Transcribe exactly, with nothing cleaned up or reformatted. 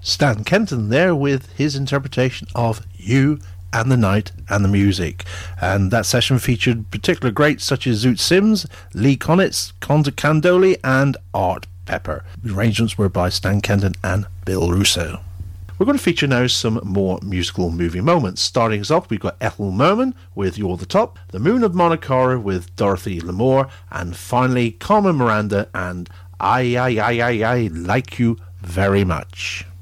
Stan Kenton there with his interpretation of You and the Night and the Music. And that session featured particular greats such as Zoot Sims, Lee Konitz, Conte Candoli and Art Pepper. The arrangements were by Stan Kenton and Bill Russo. We're going to feature now some more musical movie moments. Starting us off, we've got Ethel Merman with You're the Top, The Moon of Monokara with Dorothy Lamour, and finally Carmen Miranda and I, I, I, I, I Like You Very Much.